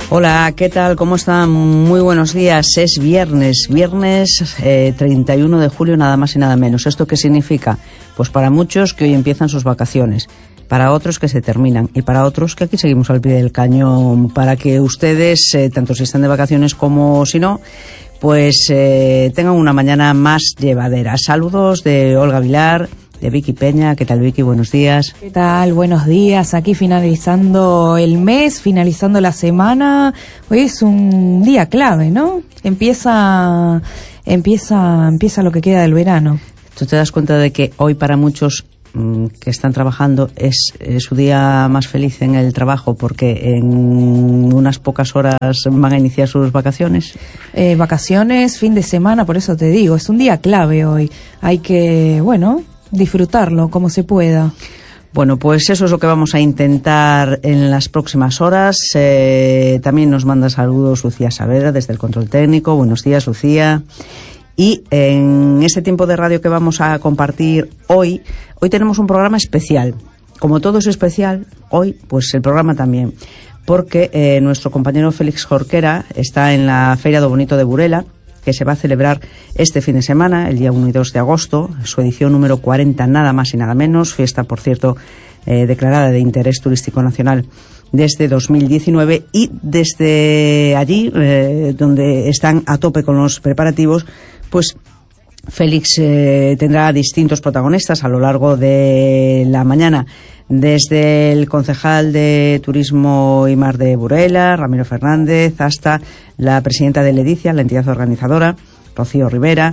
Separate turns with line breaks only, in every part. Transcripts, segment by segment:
Hola, ¿qué tal? ¿Cómo están? Muy buenos días. Es viernes 31 de julio, nada más y nada menos. ¿Esto qué significa? Pues para muchos que hoy empiezan sus vacaciones, para otros que se terminan y para otros que aquí seguimos al pie del cañón para que ustedes, tanto si están de vacaciones como si no, pues tengan una mañana más llevadera. Saludos de Olga Vilar, de Vicky Peña. ¿Qué tal, Vicky? Buenos días.
¿Qué tal? Buenos días. Aquí finalizando el mes, finalizando la semana. Hoy es un día clave, ¿no? Empieza lo que queda del verano.
¿Tú te das cuenta de que hoy para muchos que están trabajando es su día más feliz en el trabajo porque en unas pocas horas van a iniciar sus vacaciones?
Vacaciones, fin de semana, por eso te digo, es un día clave hoy. Hay que, disfrutarlo como se pueda.
Bueno, pues eso es lo que vamos a intentar en las próximas horas. También nos manda saludos Lucía Saavedra desde el control técnico. Buenos días, Lucía. Y en este tiempo de radio que vamos a compartir hoy tenemos un programa especial. Como todo es especial, hoy pues el programa también. Porque nuestro compañero Félix Jorquera está en la Feira do Bonito de Burela, que se va a celebrar este fin de semana, el día 1 y 2 de agosto, su edición número 40, nada más y nada menos, fiesta, por cierto, declarada de interés turístico nacional desde 2019, y desde allí, donde están a tope con los preparativos, pues Félix tendrá distintos protagonistas a lo largo de la mañana, desde el concejal de Turismo y Mar de Burela, Ramiro Fernández, hasta la presidenta de Ledicia, la entidad organizadora, Rocío Rivera,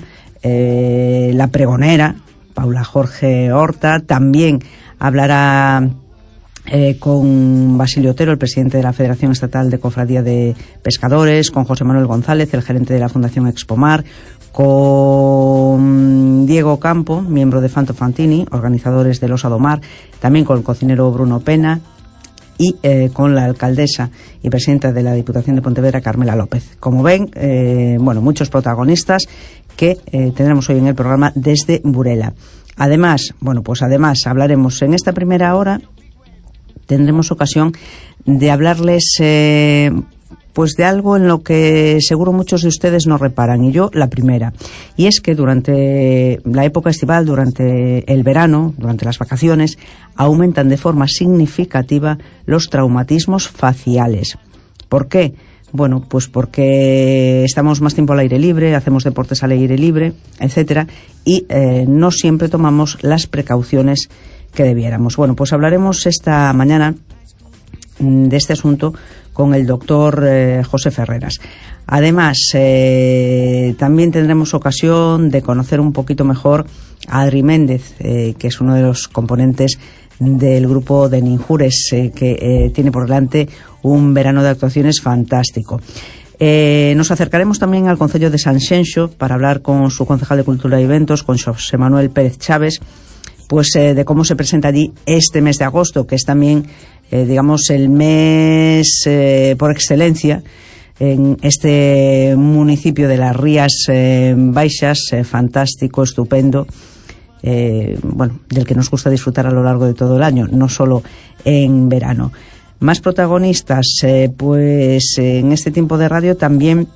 la pregonera, Paula Jorge Horta. También hablará con Basilio Otero, el presidente de la Federación Estatal de Cofradía de Pescadores, con José Manuel González, el gerente de la Fundación Expomar, con Diego Campo, miembro de Fanto Fantini, organizadores del Osa do Mar, también con el cocinero Bruno Pena y con la alcaldesa y presidenta de la Diputación de Pontevedra, Carmela López. Como ven, muchos protagonistas que tendremos hoy en el programa desde Burela. Además, hablaremos en esta primera hora, tendremos ocasión de hablarles de algo en lo que seguro muchos de ustedes no reparan, y yo la primera, y es que durante la época estival, durante el verano, durante las vacaciones, aumentan de forma significativa los traumatismos faciales. ¿Por qué? Bueno, pues porque estamos más tiempo al aire libre, hacemos deportes al aire libre, etcétera, y no siempre tomamos las precauciones que debiéramos. Bueno, pues hablaremos esta mañana de este asunto con el doctor José Ferreras. Además, también tendremos ocasión de conocer un poquito mejor a Adri Méndez, que es uno de los componentes del grupo de Ninjures, que tiene por delante un verano de actuaciones fantástico. Nos acercaremos también al Concello de Sanxenxo para hablar con su concejal de Cultura y Eventos, con José Manuel Pérez Chávez, de cómo se presenta allí este mes de agosto, que es también el mes por excelencia en este municipio de las Rías Baixas, fantástico, estupendo, del que nos gusta disfrutar a lo largo de todo el año, no solo en verano. Más protagonistas, en este tiempo de radio también.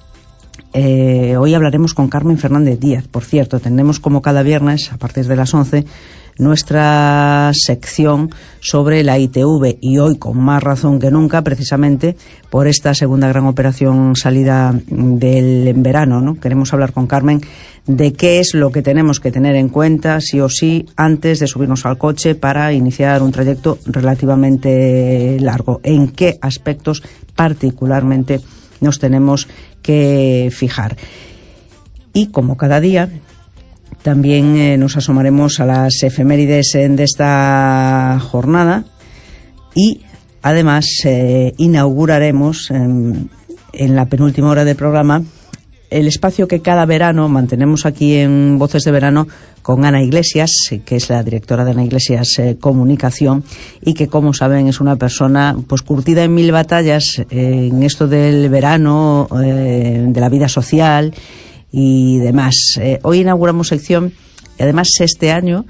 Hoy hablaremos con Carmen Fernández Díaz. Por cierto, tendremos como cada viernes a partir de las 11 nuestra sección sobre la ITV, y hoy con más razón que nunca, precisamente por esta segunda gran operación salida del verano, ¿no? Queremos hablar con Carmen de qué es lo que tenemos que tener en cuenta sí o sí antes de subirnos al coche para iniciar un trayecto relativamente largo, en qué aspectos particularmente nos tenemos que fijar. Y como cada día, también nos asomaremos a las efemérides de esta jornada, y además inauguraremos en la penúltima hora del programa el espacio que cada verano mantenemos aquí en Voces de Verano con Ana Iglesias, que es la directora de Ana Iglesias Comunicación, y que, como saben, es una persona curtida en mil batallas en esto del verano, de la vida social y demás. Hoy inauguramos sección, y además este año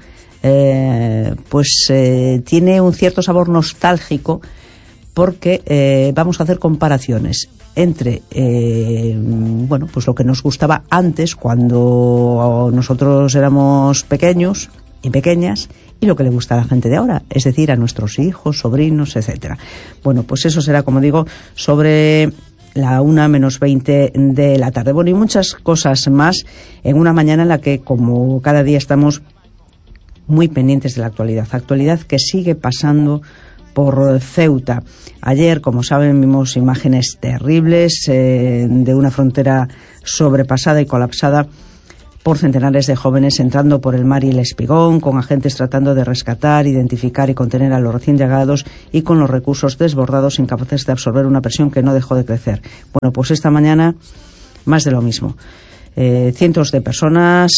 tiene un cierto sabor nostálgico, porque vamos a hacer comparaciones entre bueno, pues lo que nos gustaba antes cuando nosotros éramos pequeños y pequeñas y lo que le gusta a la gente de ahora, es decir, a nuestros hijos, sobrinos, etcétera. Bueno, pues eso será, como digo, sobre la 1:20 de la tarde. Bueno, y muchas cosas más en una mañana en la que, como cada día, estamos muy pendientes de la actualidad que sigue pasando por Ceuta. Ayer, como saben, vimos imágenes terribles de una frontera sobrepasada y colapsada por centenares de jóvenes entrando por el mar y el Espigón, con agentes tratando de rescatar, identificar y contener a los recién llegados y con los recursos desbordados, incapaces de absorber una presión que no dejó de crecer. Bueno, pues esta mañana más de lo mismo. Cientos de personas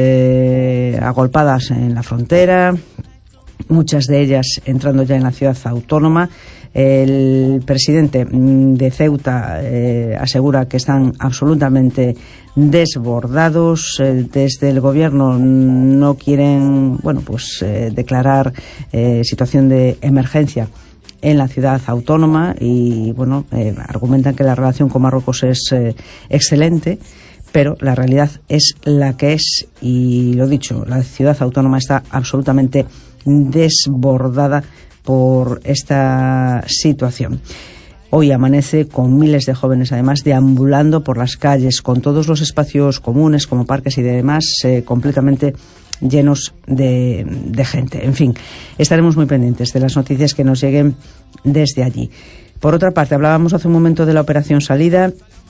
agolpadas en la frontera, muchas de ellas entrando ya en la ciudad autónoma. El presidente de Ceuta asegura que están absolutamente desbordados. Desde el gobierno no quieren, bueno, pues declarar situación de emergencia en la ciudad autónoma y, bueno, argumentan que la relación con Marruecos es excelente, pero la realidad es la que es y, lo dicho, la ciudad autónoma está absolutamente desbordada por esta situación. Hoy amanece con miles de jóvenes, además, deambulando por las calles, con todos los espacios comunes, como parques y demás, completamente llenos de gente. En fin, estaremos muy pendientes de las noticias que nos lleguen desde allí. Por otra parte, hablábamos hace un momento de la operación Salida.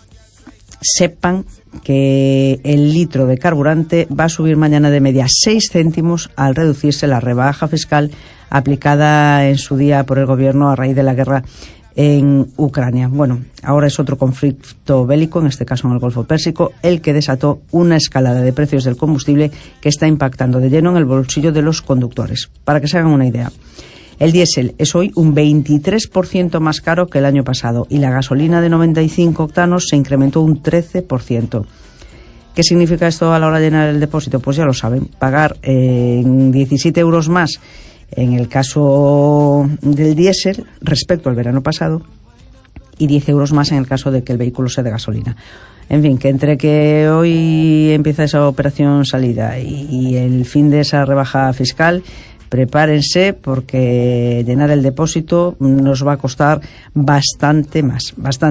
Sepan que el litro de carburante va a subir mañana de media 6 céntimos al reducirse la rebaja fiscal aplicada en su día por el gobierno a raíz de la guerra en Ucrania. Bueno, ahora es otro conflicto bélico, en este caso en el Golfo Pérsico, el que desató una escalada de precios del combustible que está impactando de lleno en el bolsillo de los conductores. Para que se hagan una idea, el diésel es hoy un 23% más caro que el año pasado y la gasolina de 95 octanos se incrementó un 13%. ¿Qué significa esto a la hora de llenar el depósito? Pues ya lo saben, pagar 17 euros más en el caso del diésel respecto al verano pasado y 10 euros más en el caso de que el vehículo sea de gasolina. En fin, que entre que hoy empieza esa operación Salida y el fin de esa rebaja fiscal, prepárense porque llenar el depósito nos va a costar bastante más.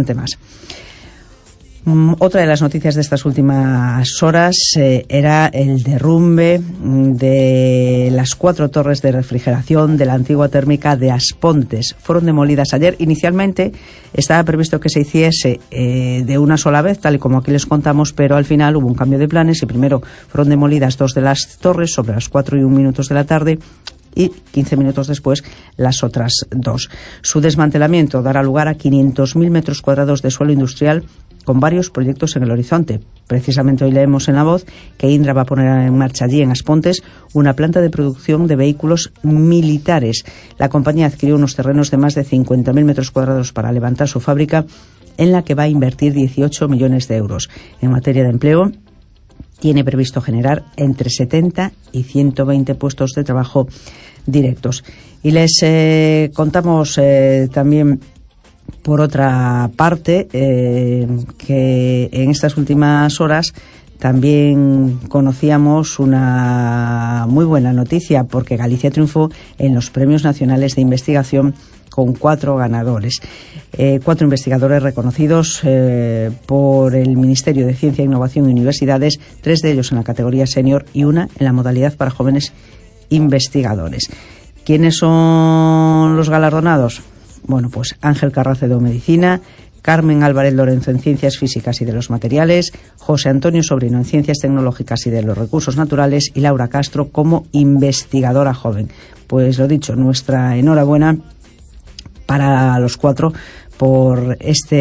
Otra de las noticias de estas últimas horas era el derrumbe de las 4 torres de refrigeración de la antigua térmica de Aspontes. Fueron demolidas ayer. Inicialmente estaba previsto que se hiciese de una sola vez, tal y como aquí les contamos, pero al final hubo un cambio de planes y primero fueron demolidas 2 de las torres sobre las 4:01 de la tarde y 15 minutos después las otras 2. Su desmantelamiento dará lugar a 500.000 metros cuadrados de suelo industrial con varios proyectos en el horizonte. Precisamente hoy leemos en La Voz que Indra va a poner en marcha allí en Aspontes una planta de producción de vehículos militares. La compañía adquirió unos terrenos de más de 50.000 metros cuadrados para levantar su fábrica, en la que va a invertir 18 millones de euros. En materia de empleo, tiene previsto generar entre 70 y 120 puestos de trabajo directos. Y les contamos también, por otra parte, que en estas últimas horas también conocíamos una muy buena noticia, porque Galicia triunfó en los Premios Nacionales de Investigación con 4 ganadores. 4 investigadores reconocidos por el Ministerio de Ciencia, Innovación y Universidades, 3 de ellos en la categoría senior y una en la modalidad para jóvenes investigadores. ¿Quiénes son los galardonados? Bueno, pues Ángel Carracedo, Medicina, Carmen Álvarez Lorenzo en Ciencias Físicas y de los Materiales, José Antonio Sobrino en Ciencias Tecnológicas y de los Recursos Naturales y Laura Castro como investigadora joven. Pues lo dicho, nuestra enhorabuena para los 4 por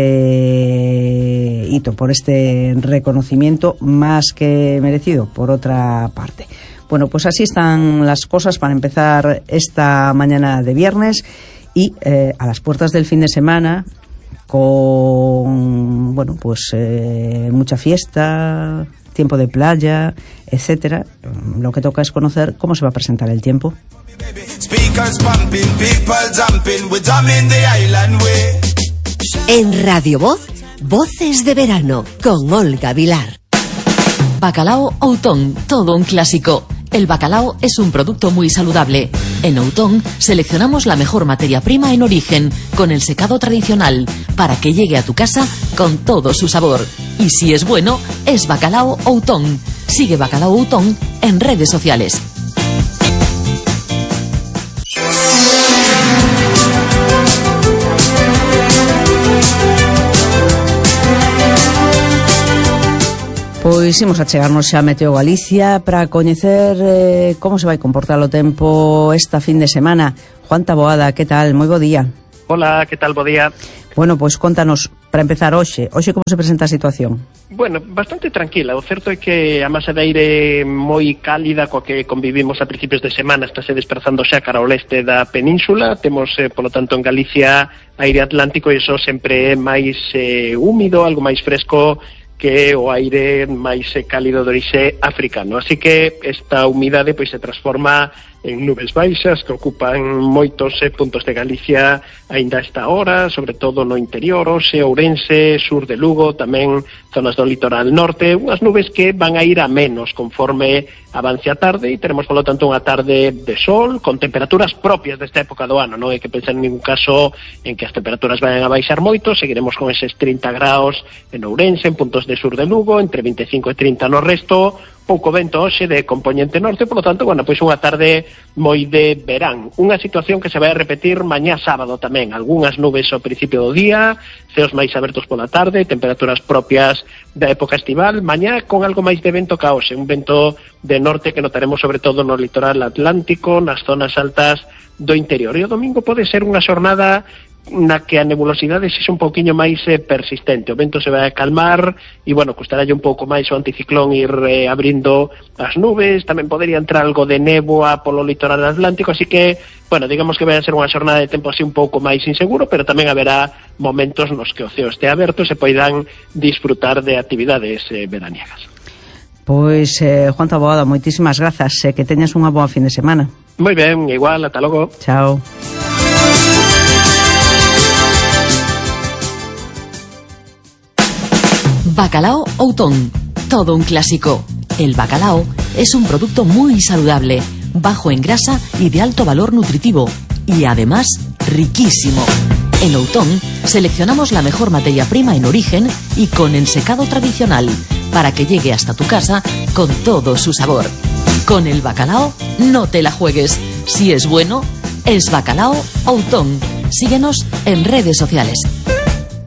este hito, por este reconocimiento más que merecido, por otra parte. Bueno, pues así están las cosas para empezar esta mañana de viernes y a las puertas del fin de semana, con, bueno, pues mucha fiesta, tiempo de playa, etcétera. Lo que toca es conocer cómo se va a presentar el tiempo.
En Radio Voz, Voces de verano con Olga Vilar.
Bacalao Outón, todo un clásico. El bacalao es un producto muy saludable. En Outón seleccionamos la mejor materia prima en origen, con el secado tradicional, para que llegue a tu casa con todo su sabor. Y si es bueno, es Bacalao Outón. Sigue Bacalao Outón en redes sociales.
Pois imos a chegarnos xa a Meteo Galicia para coñecer como se vai comportar o tempo esta fin de semana. Juan Taboada, que tal? Moi bo día.
Hola, que tal? Bo día.
Bueno, pois contanos, para empezar hoxe como se presenta a situación?
Bueno, bastante tranquila. O certo é que a masa de aire moi cálida coa que convivimos a principios de semana está se desplazando xa cara ao leste da península. Temos, polo tanto, en Galicia aire atlántico e iso sempre é máis húmido, algo máis fresco que o aire máis cálido de orixe africano. Así que esta humidade pois se transforma en nubes baixas que ocupan moitos puntos de Galicia aínda a esta hora, sobre todo no interior, Oxe, Ourense, sur de Lugo, tamén zonas do litoral norte, unhas nubes que van a ir a menos conforme avance a tarde e teremos, polo tanto, unha tarde de sol con temperaturas propias desta época do ano. Non hai que pensar en ningún caso en que as temperaturas vayan a baixar moito, seguiremos con eses 30 graus en Ourense, en puntos de sur de Lugo, entre 25 e 30 no resto, pouco vento hoxe de componente norte, por lo tanto, bueno, pois unha tarde moi de verán. Unha situación que se vai a repetir mañá sábado tamén. Algúnas nubes ao principio do día, ceos máis abertos pola tarde, temperaturas propias da época estival. Mañá con algo máis de vento ca hoxe, un vento de norte que notaremos sobre todo no litoral atlántico, nas zonas altas do interior. E o domingo pode ser unha xornada na que a nebulosidade sexa un pouquiño máis persistente. O vento se vai a calmar e, bueno, custaralle un pouco máis o anticiclón ir abrindo as nubes. Tamén podería entrar algo de néboa polo litoral atlántico, así que, bueno, digamos que vai a ser unha xornada de tempo así un pouco máis inseguro, pero tamén haberá momentos nos que o ceo este aberto e se poidan disfrutar de actividades veraniegas.
Pois, Juan Taboada, moitísimas grazas, que teñas unha boa fin de semana.
Moi ben, igual, ata logo.
Chao.
Bacalao Outón, todo un clásico. El bacalao es un producto muy saludable, bajo en grasa y de alto valor nutritivo, y además riquísimo. En Outón seleccionamos la mejor materia prima en origen y con el secado tradicional, para que llegue hasta tu casa con todo su sabor. Con el bacalao no te la juegues. Si es bueno, es Bacalao Outón. Síguenos en redes sociales.